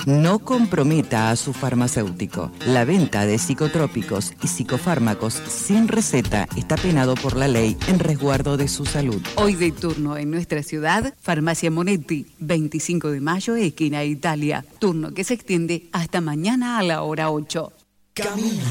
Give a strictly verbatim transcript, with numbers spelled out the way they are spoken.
No comprometa a su farmacéutico. La venta de psicotrópicos y psicofármacos sin receta está penado por la ley en resguardo de su salud. Hoy de turno en nuestra ciudad, Farmacia Monetti, veinticinco de mayo, esquina Italia. Turno que se extiende hasta mañana a la hora ocho. Camina.